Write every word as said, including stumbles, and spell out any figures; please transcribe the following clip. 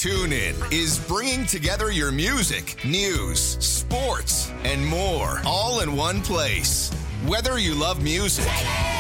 TuneIn is bringing together your music, news, sports, and more all in one place. Whether you love music